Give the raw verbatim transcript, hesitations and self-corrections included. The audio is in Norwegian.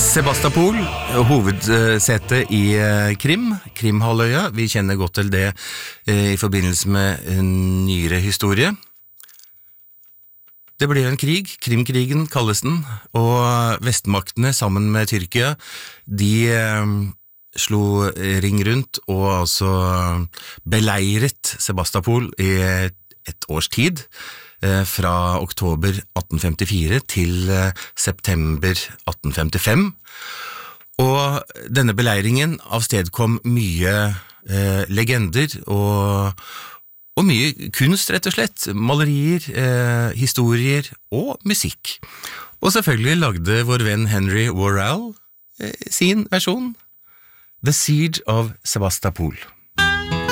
Sebastopol, hovedsete i Krim, Krimhalvøya. Vi kjenner godt til det i forbindelse med en nyere historie. Det ble en krig, Krimkrigen kalles den, og vestmaktene sammen med Tyrkia, de slo ring rundt og altså beleiret Sebastopol i et års tid, fra oktober atten femtifire til september atten femtifem, og denne beleiringen avstedkom mye eh, legender og, og mye kunst rett og slett, malerier, eh, historier og musikk. Og selvfølgelig lagde vår venn Henry Worrell eh, sin versjon, The Siege of Sebastopol.